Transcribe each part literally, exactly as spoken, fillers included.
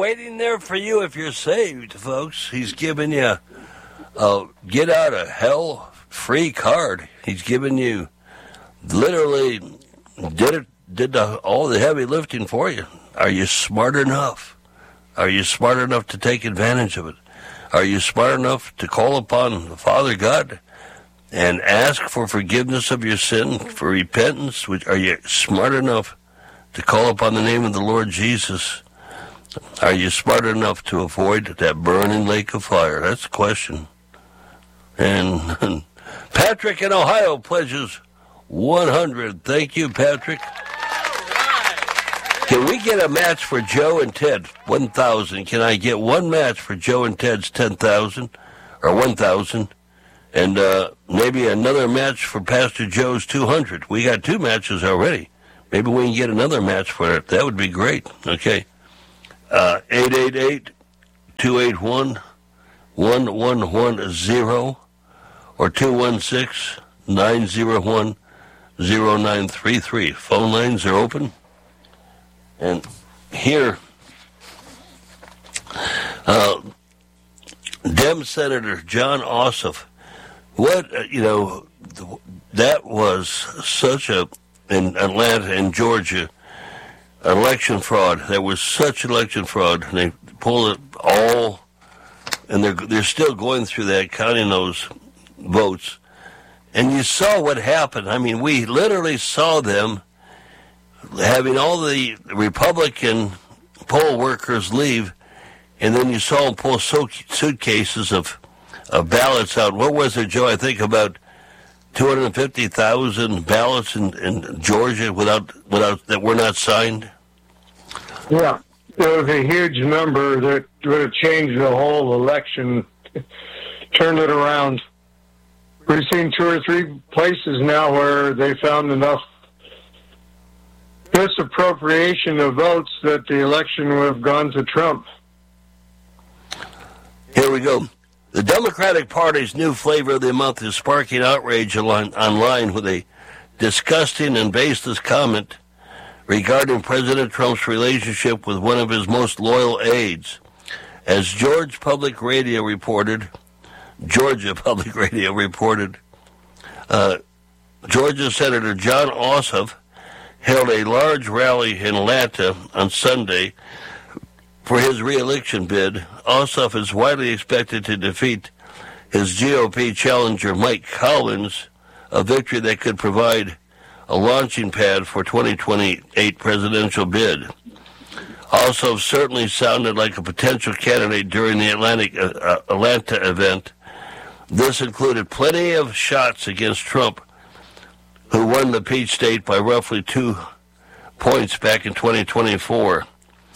waiting there for you if you're saved, folks. He's giving you a get out of hell free card. He's giving you literally did it did the, all the heavy lifting for you. Are you smart enough? Are you smart enough to take advantage of it? Are you smart enough to call upon the Father God and ask for forgiveness of your sin, for repentance? Are you smart enough to call upon the name of the Lord Jesus? Are you smart enough to avoid that burning lake of fire? That's the question. And Patrick in Ohio pledges one hundred. Thank you, Patrick. Can we get a match for Joe and Ted? one thousand. Can I get one match for Joe and Ted's ten thousand or one thousand? And uh, maybe another match for Pastor Joe's two hundred. We got two matches already. Maybe we can get another match for it. That would be great. Okay. Uh, eight eight eight, two eight one, one one one zero or two one six, nine zero one, zero nine three three. Phone lines are open. And here, uh, Dem Senator Jon Ossoff, what, uh, you know, that was such a, in Atlanta and Georgia, election fraud. There was such election fraud. And they pulled it all, and they're, they're still going through that, counting those votes. And you saw what happened. I mean, we literally saw them having all the Republican poll workers leave, and then you saw them pull suitcases of, of ballots out. What was there, Joe? I think about two hundred fifty thousand ballots in, in Georgia without without that were not signed. Yeah, it was a huge number that would have changed the whole election, turned it around. We've seen two or three places now where they found enough misappropriation of votes that the election would have gone to Trump. Here we go. The Democratic Party's new flavor of the month is sparking outrage online with a disgusting and baseless comment regarding President Trump's relationship with one of his most loyal aides. As George Public Radio reported, Georgia Public Radio reported, uh, Georgia Senator Jon Ossoff held a large rally in Atlanta on Sunday for his re-election bid. Ossoff is widely expected to defeat his G O P challenger Mike Collins, a victory that could provide a launching pad for twenty twenty-eight presidential bid. Ossoff certainly sounded like a potential candidate during the Atlantic, uh, Atlanta event. This included plenty of shots against Trump, who won the Peach State by roughly two points back in twenty twenty-four.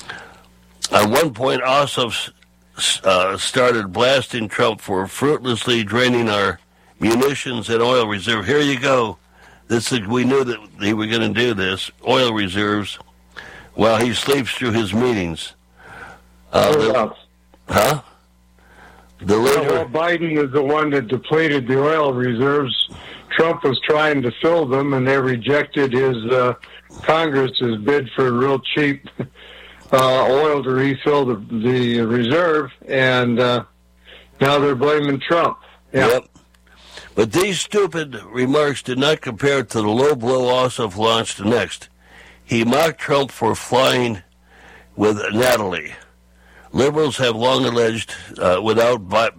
At one point, Ossoff uh, started blasting Trump for fruitlessly draining our munitions and oil reserve. Here you go. This is, we knew that they were going to do this. Oil reserves while he sleeps through his meetings. Uh, the, huh? The leader, well, Biden is the one that depleted the oil reserves. Trump was trying to fill them, and they rejected his uh, Congress's bid for real cheap uh, oil to refill the, the reserve, and uh, now they're blaming Trump. Yeah. Yep. But these stupid remarks did not compare to the low blow Ossoff launched next. He mocked Trump for flying with Natalie. Liberals have long alleged, uh, without bi-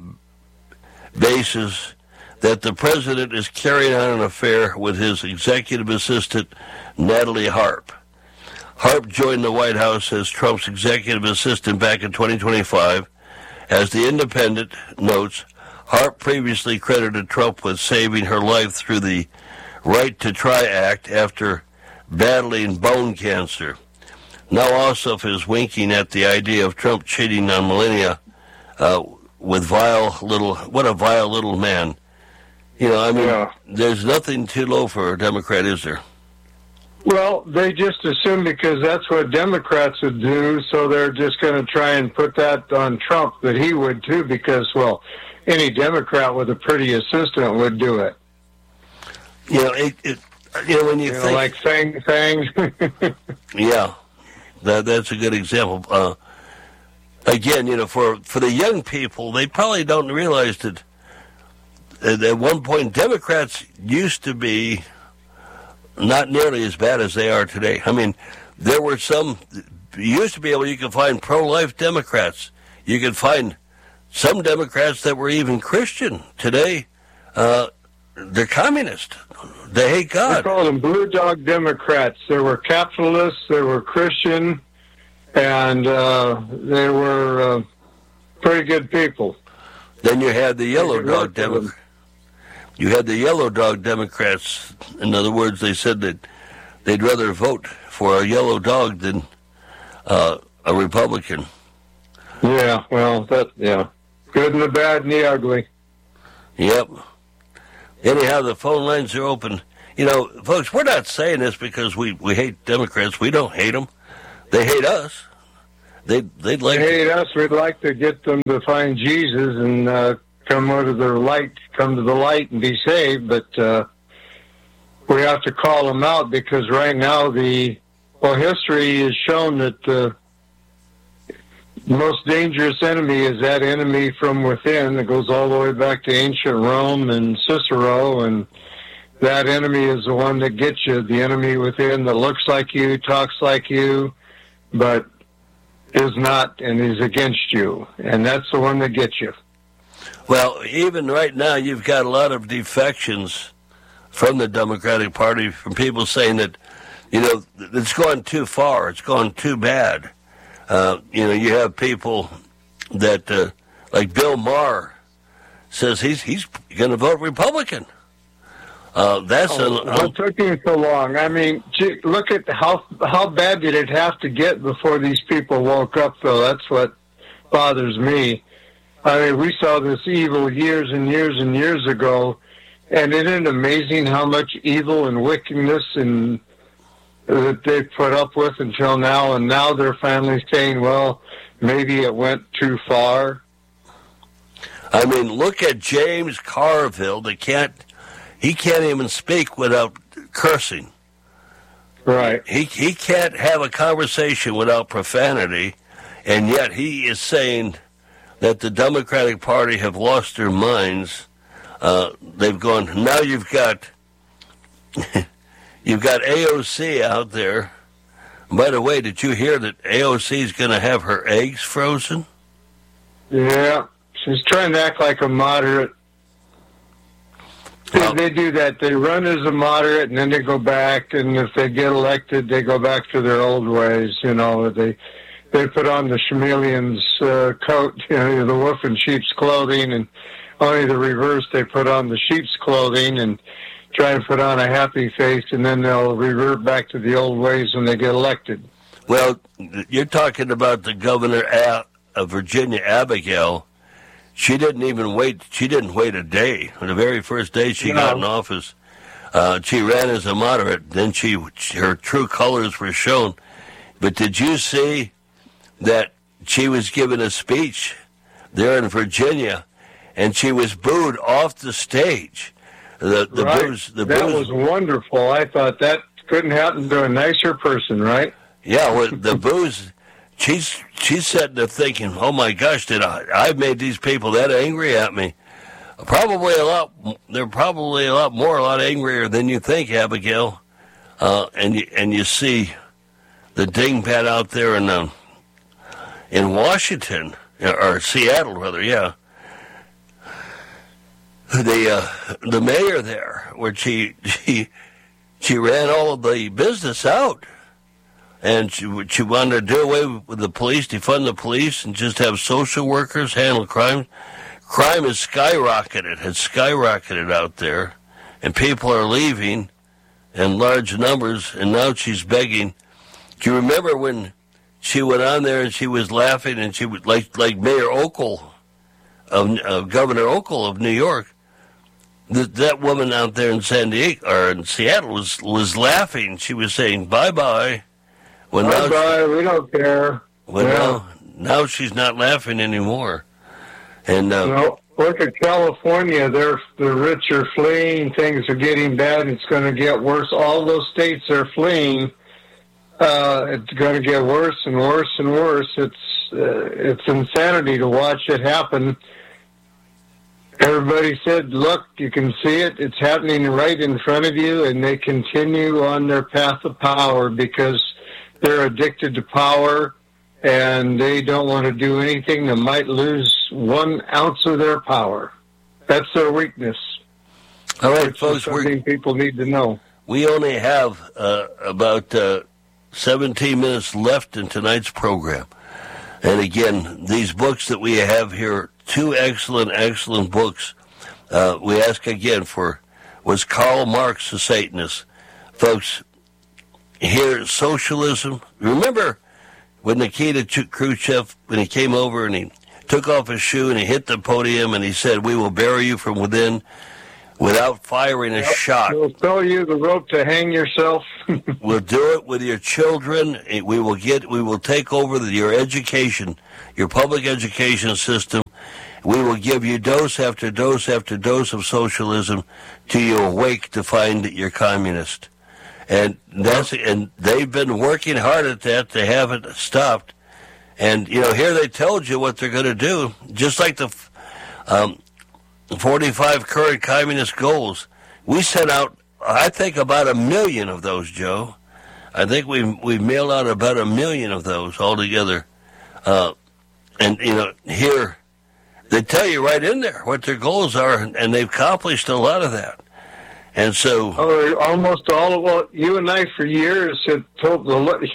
basis, that the president is carrying on an affair with his executive assistant, Natalie Harp. Harp joined the White House as Trump's executive assistant back in twenty twenty-five. As The Independent notes, Harp previously credited Trump with saving her life through the Right to Try Act after battling bone cancer. Now Ossoff is winking at the idea of Trump cheating on Melania uh, with vile little, what a vile little man. You know, I mean, yeah. There's nothing too low for a Democrat, is there? Well, they just assume because that's what Democrats would do, so they're just going to try and put that on Trump, that he would too, because, well, any Democrat with a pretty assistant would do it. You know, it, it, you know when you, you think... Know, like Fang Fang. Yeah, that, that's a good example. Uh, again, you know, for, for the young people, they probably don't realize that at one point Democrats used to be not nearly as bad as they are today. I mean, there were some, you used to be able, you could find pro-life Democrats. You could find some Democrats that were even Christian. Today, uh, they're communist. They hate God. We call them blue dog Democrats. They were capitalists, they were Christian, and uh, they were uh, pretty good people. Then you had the yellow dog Democrats. You had the yellow dog Democrats. In other words, they said that they'd rather vote for a yellow dog than uh, a Republican. Yeah, well, that, yeah. Good and the bad and the ugly. Yep. Anyhow, the phone lines are open. You know, folks, we're not saying this because we, we hate Democrats. We don't hate them. They hate us. They, they'd like they hate to... us. We'd like to get them to find Jesus and uh, come out of their light, come to the light and be saved, but uh, we have to call them out because right now the, well, history has shown that the most dangerous enemy is that enemy from within that goes all the way back to ancient Rome and Cicero, and that enemy is the one that gets you, the enemy within that looks like you, talks like you, but is not and is against you, and that's the one that gets you. Well, even right now, you've got a lot of defections from the Democratic Party, from people saying that, you know, it's gone too far, it's gone too bad. Uh, you know, you have people that, uh, like Bill Maher, says he's he's going to vote Republican. Uh, that's oh, a, what took him so long? I mean, gee, look at how how bad did it have to get before these people woke up, though. That's what bothers me. I mean, we saw this evil years and years and years ago, and isn't it amazing how much evil and wickedness and that they put up with until now, and now they're finally saying, well, maybe it went too far. I mean, look at James Carville. They can't, he can't even speak without cursing. Right. He he can't have a conversation without profanity, and yet he is saying that the Democratic Party have lost their minds. Uh, they've gone, now you've got... You've got A O C out there. By the way, did you hear that A O C is going to have her eggs frozen? Yeah, she's trying to act like a moderate. Well, they do that. They run as a moderate, and then they go back, and if they get elected, they go back to their old ways. You know, they they put on the chameleon's uh, coat, you know, the wolf in sheep's clothing, and only the reverse, they put on the sheep's clothing, and try and put on a happy face, and then they'll revert back to the old ways when they get elected. Well, you're talking about the governor of Virginia, Abigail. She didn't even wait. She didn't wait a day. On the very first day she no. got in office, uh, she ran as a moderate. Then she, her true colors were shown. But did you see that she was given a speech there in Virginia, and she was booed off the stage? The, the right. booze, the that booze. was wonderful. I thought that couldn't happen to a nicer person, right? Yeah, well, the booze, she's, she's sitting there thinking, oh my gosh, did I, I've made these people that angry at me. Probably a lot, they're probably a lot more, a lot angrier than you think, Abigail. Uh, and, you, and you see the dingbat out there in, um, in Washington, or Seattle rather, yeah. The uh, the mayor there, where she she she ran all of the business out, and she she wanted to do away with the police, defund the police, and just have social workers handle crime. Crime has skyrocketed, has skyrocketed out there, and people are leaving in large numbers. And now she's begging. Do you remember when she went on there and she was laughing, and she was like like Mayor Oakle, of uh, Governor Oakle of New York? That, that woman out there in San Diego or in Seattle was was laughing. She was saying bye bye. Well, bye bye. We don't care. Well, yeah. now now she's not laughing anymore. And uh, no, look at California. They're the rich are fleeing. Things are getting bad. It's going to get worse. All those states are fleeing. uh, it's going to get worse and worse and worse. It's uh, it's insanity to watch it happen. Everybody said, look, you can see it. It's happening right in front of you, and they continue on their path of power because they're addicted to power, and they don't want to do anything that might lose one ounce of their power. That's their weakness. All right, Which folks, is something we're, people need to know. we only have uh, about uh, seventeen minutes left in tonight's program. And again, these books that we have here, two excellent, excellent books. Uh, we ask again for, was Karl Marx a Satanist? Folks, here, socialism. Remember when Nikita Khrushchev, when he came over and he took off his shoe and he hit the podium and he said, we will bury you from within without firing a Yep. shot. We'll throw you the rope to hang yourself. We'll do it with your children. We will get. We will take over the, your education, your public education system. We will give you dose after dose after dose of socialism till you awake to find that you're communist. And that's and they've been working hard at that. They haven't stopped. And you know, here they told you what they're going to do, just like the um, forty-five current communist goals. We sent out, I think, about a million of those, Joe. I think we we mailed out about a million of those altogether. Uh, and, you know, here, they tell you right in there what their goals are, and they've accomplished a lot of that. And so... Oh, almost all of what you and I for years have told the...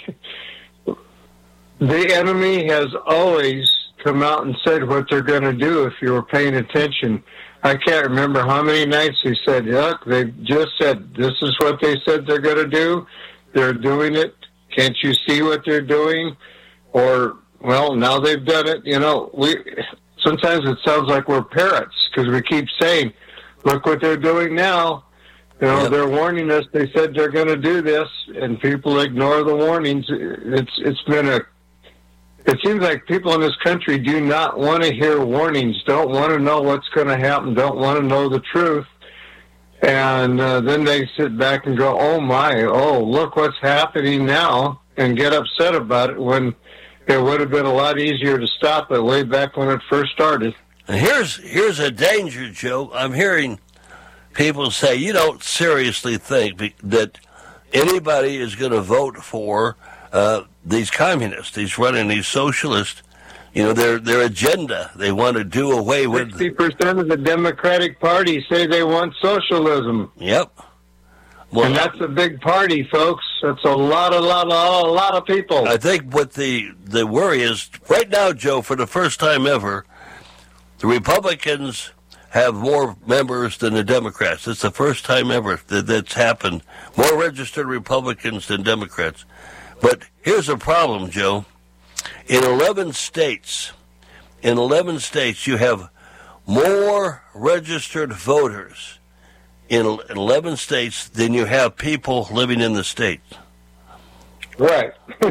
The enemy has always come out and said what they're going to do if you were paying attention. I can't remember how many nights he said, look, they just said, this is what they said they're going to do. They're doing it. Can't you see what they're doing? Or, well, now they've done it. You know, we sometimes it sounds like we're parrots because we keep saying, look what they're doing now. You know, yep. They're warning us. They said they're going to do this, and people ignore the warnings. It's It's been a It seems like people in this country do not want to hear warnings, don't want to know what's going to happen, don't want to know the truth. And uh, then they sit back and go, oh, my, oh, look what's happening now, and get upset about it when it would have been a lot easier to stop it way back when it first started. And here's, here's a danger, Joe. I'm hearing people say, you don't seriously think that anybody is going to vote for uh, these communists, these running these socialists, you know, their their agenda. They want to do away with... sixty percent of the Democratic Party say they want socialism. Yep. Well, and that's a big party, folks. That's a lot, a lot, a lot, a lot of people. I think what the, the worry is, right now, Joe, for the first time ever, the Republicans have more members than the Democrats. It's the first time ever that that's happened. More registered Republicans than Democrats. But here's a problem, Joe. In eleven states, in eleven states, you have more registered voters in eleven states than you have people living in the state. Right.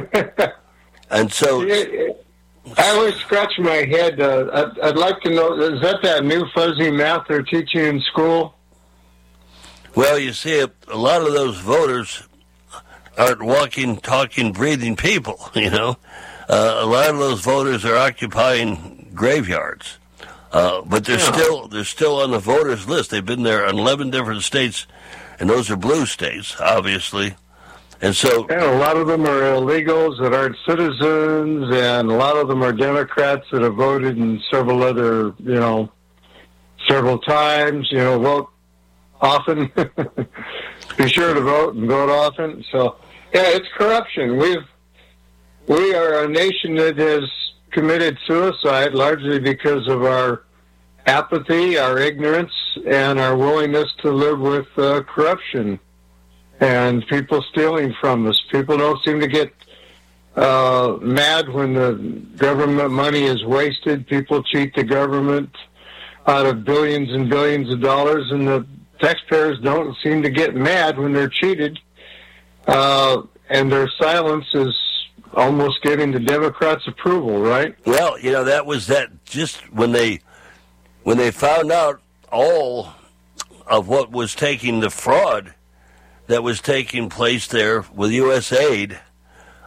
And so... I always scratch my head. Uh, I'd, I'd like to know, is that that new fuzzy math they're teaching in school? Well, you see, a, a lot of those voters aren't walking, talking, breathing people, you know. Uh, a lot of those voters are occupying graveyards. Uh, but they're yeah. still they're still on the voters list. They've been there in eleven different states, and those are blue states, obviously. And so, and a lot of them are illegals that aren't citizens, and a lot of them are Democrats that have voted in several other, you know, several times. You know, vote often. Be sure to vote and vote often. So, yeah, it's corruption. We've we are a nation that has committed suicide largely because of our apathy, our ignorance, and our willingness to live with uh, corruption and people stealing from us. People don't seem to get uh, mad when the government money is wasted. People cheat the government out of billions and billions of dollars, and the taxpayers don't seem to get mad when they're cheated. Uh, and their silence is almost getting the Democrats' approval, right? Well, you know, that was that just when they when they found out all of what was taking the fraud that was taking place there with U S aid,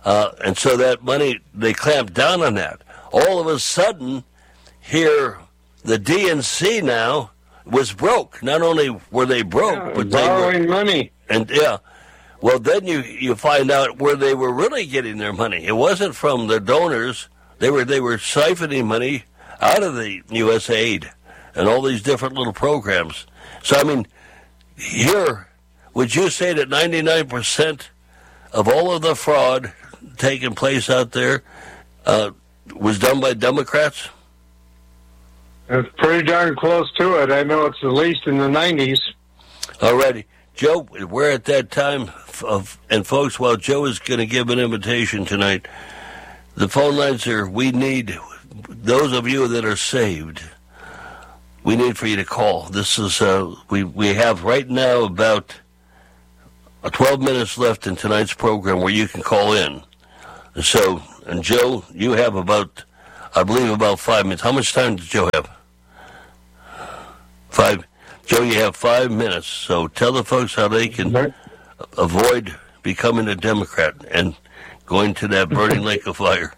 Uh, and so that money, they clamped down on that. All of a sudden, here, the D N C now was broke. Not only were they broke, yeah, but they borrowing were, money. And yeah, well, then you you find out where they were really getting their money. It wasn't from the donors. They were they were siphoning money out of the U S aid and all these different little programs. So I mean, here, would you say that ninety-nine percent of all of the fraud taking place out there uh, was done by Democrats? It's pretty darn close to it. I know it's at least in the nineties. Alrighty. Joe, we're at that time of, and folks, while Joe is going to give an invitation tonight, the phone lines are, we need, those of you that are saved, we need for you to call. This is, uh, we, we have right now about twelve minutes left in tonight's program where you can call in. So, and Joe, you have about, I believe, about five minutes. How much time does Joe have? Five. Joe, you have five minutes. So tell the folks how they can right. avoid becoming a Democrat and going to that burning lake of fire.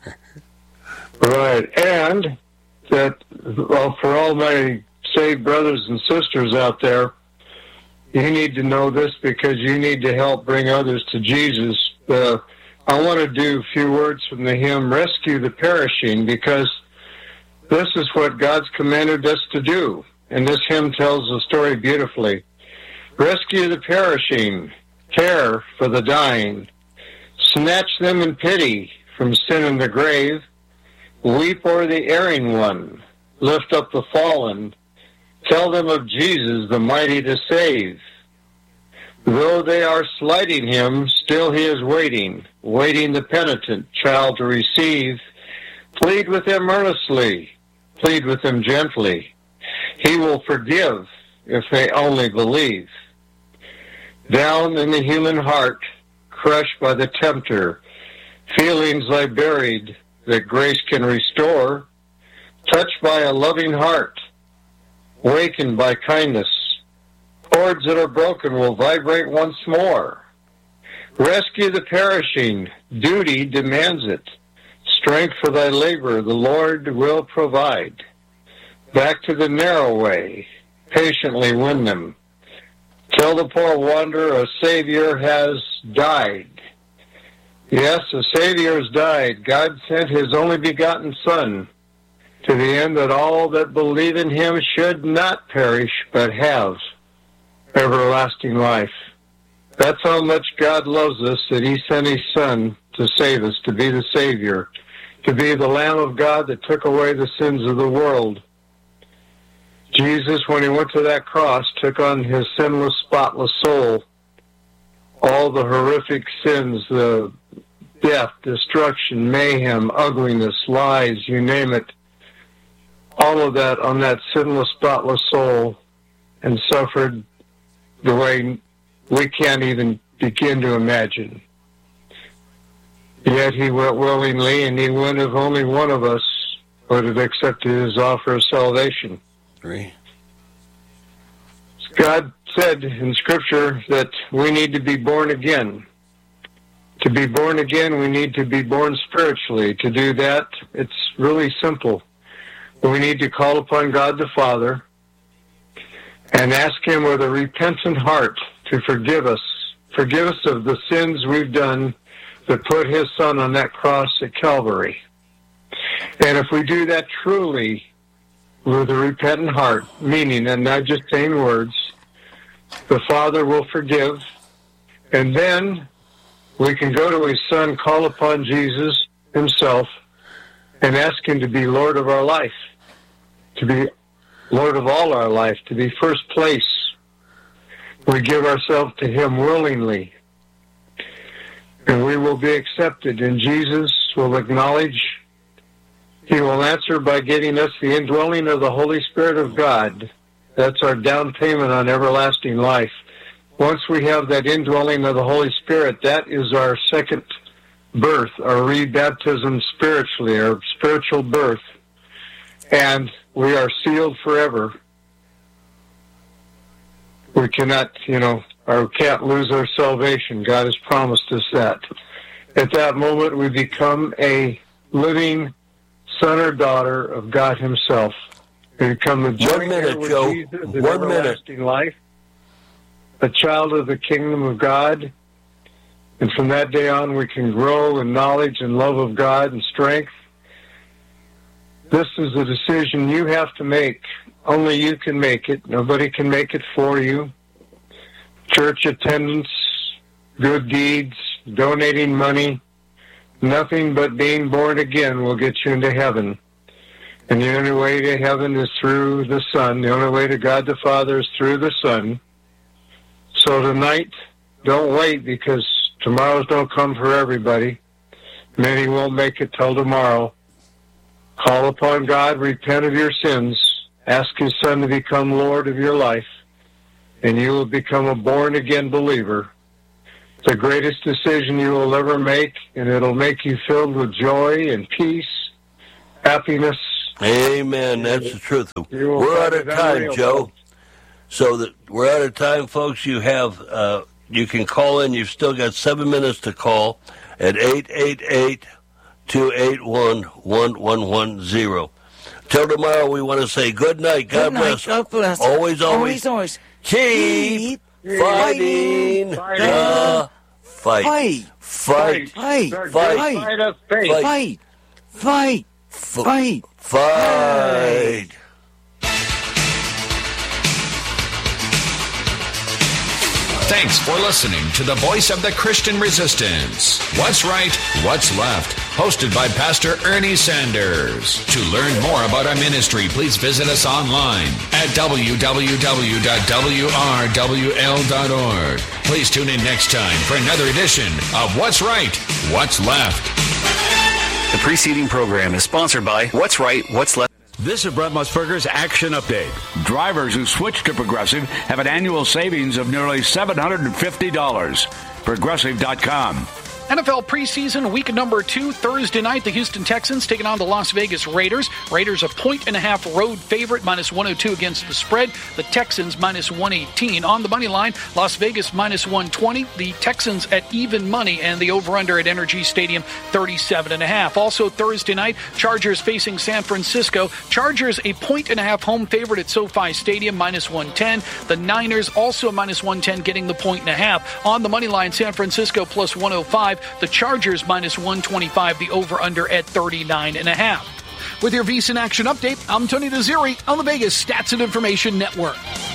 Right. And that, well, for all my saved brothers and sisters out there, you need to know this because you need to help bring others to Jesus. Uh, I want to do a few words from the hymn, Rescue the Perishing, because this is what God's commanded us to do. And this hymn tells the story beautifully. Rescue the perishing, care for the dying, snatch them in pity from sin and the grave, weep o'er the erring one, lift up the fallen, tell them of Jesus, the mighty to save. Though they are slighting him, still he is waiting, waiting the penitent child to receive. Plead with him earnestly, plead with him gently. He will forgive if they only believe. Down in the human heart, crushed by the tempter, feelings lie buried that grace can restore. Touched by a loving heart, wakened by kindness, chords that are broken will vibrate once more. Rescue the perishing, duty demands it. Strength for thy labor the Lord will provide. Back to the narrow way, patiently win them. Tell the poor wanderer a Savior has died. Yes, a Savior has died. God sent his only begotten Son to the end that all that believe in him should not perish but have everlasting life. That's how much God loves us, that he sent his Son to save us, to be the Savior, to be the Lamb of God that took away the sins of the world. Jesus, when he went to that cross, took on his sinless, spotless soul all the horrific sins, the death, destruction, mayhem, ugliness, lies, you name it, all of that on that sinless, spotless soul, and suffered the way we can't even begin to imagine. Yet he went willingly, and he went if only one of us would have accepted his offer of salvation. Agree. God said in Scripture that we need to be born again. To be born again, we need to be born spiritually. To do that, it's really simple. We need to call upon God the Father and ask him with a repentant heart to forgive us. Forgive us of the sins we've done that put his Son on that cross at Calvary. And if we do that truly with a repentant heart, meaning and not just saying words, the Father will forgive, and then we can go to his Son, call upon Jesus himself, and ask him to be Lord of our life, to be Lord of all our life, to be first place. We give ourselves to him willingly, and we will be accepted, and Jesus will acknowledge. He will answer by giving us the indwelling of the Holy Spirit of God. That's our down payment on everlasting life. Once we have that indwelling of the Holy Spirit, that is our second birth, our rebaptism spiritually, our spiritual birth. And we are sealed forever. We cannot, you know, or can't lose our salvation. God has promised us that. At that moment, we become a living son or daughter of God himself. We become the joint One minute, heir with Joe. Jesus in One minute. everlasting life, a child of the kingdom of God. And from that day on, we can grow in knowledge and love of God and strength. This is a decision you have to make. Only you can make it. Nobody can make it for you. Church attendance, good deeds, donating money, nothing but being born again will get you into heaven. And the only way to heaven is through the Son. The only way to God the Father is through the Son. So tonight, don't wait, because tomorrows don't come for everybody. Many won't make it till tomorrow. Call upon God, repent of your sins, ask his Son to become Lord of your life, and you will become a born-again believer. It's the greatest decision you will ever make, and it'll make you filled with joy and peace, happiness. Amen. That's the truth. We're out of time, Joe. So that we're out of time, folks. You have uh, you can call in. You've still got seven minutes to call at eight eight eight, two eight one, one one one zero. Till tomorrow, we want to say good night. God, good bless. Night. God bless. Always, always, always, always keep, keep fighting, fighting the fight. Fight. Fight. Fight. Fight. Fight. Fight of faith. Fight. Fight. Fight. Fight. Thanks for listening to the Voice of the Christian Resistance. What's Right, What's Left? Hosted by Pastor Ernie Sanders. To learn more about our ministry, please visit us online at w w w dot w r w l dot org. Please tune in next time for another edition of What's Right, What's Left. The preceding program is sponsored by What's Right, What's Left. This is Brett Musburger's Action Update. Drivers who switch to Progressive have an annual savings of nearly seven hundred fifty dollars. Progressive dot com. N F L preseason week number two, Thursday night, the Houston Texans taking on the Las Vegas Raiders. Raiders a point and a half road favorite, minus one oh two against the spread. The Texans minus one eighteen. On the money line, Las Vegas minus one twenty. The Texans at even money, and the over-under at Energy Stadium, thirty-seven and a half. Also Thursday night, Chargers facing San Francisco. Chargers a point and a half home favorite at SoFi Stadium, minus one ten. The Niners also minus one ten, getting the point and a half. On the money line, San Francisco plus one oh five. The Chargers minus one twenty-five, the over-under at thirty-nine and a half. With your VSiN Action Update, I'm Tony DeZeri on the Vegas Stats and Information Network.